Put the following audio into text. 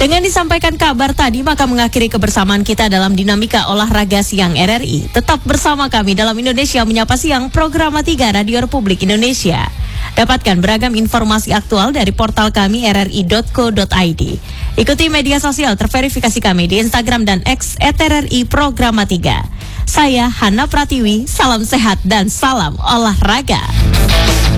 Dengan disampaikan kabar tadi, maka mengakhiri kebersamaan kita dalam dinamika olahraga siang RRI. Tetap bersama kami dalam Indonesia Menyapa Siang, program 3 Radio Republik Indonesia. Dapatkan beragam informasi aktual dari portal kami rri.co.id. Ikuti media sosial terverifikasi kami di Instagram dan X @RRI Programa 3. Saya Hana Pratiwi, salam sehat dan salam olahraga.